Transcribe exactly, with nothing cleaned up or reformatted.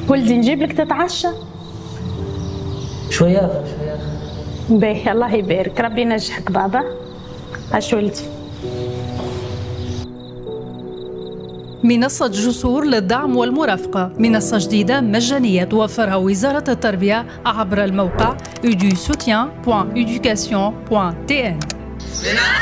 ولدي نجيب لك تتعشى؟ شوية آخر شوية آخر. باهي الله يبارك، ربي ينجحك بابا. عاش ولدي. منصة جسور للدعم والمرافقة، منصة جديدة مجانية توفرها وزارة التربية عبر الموقع edu soutien point education point t n.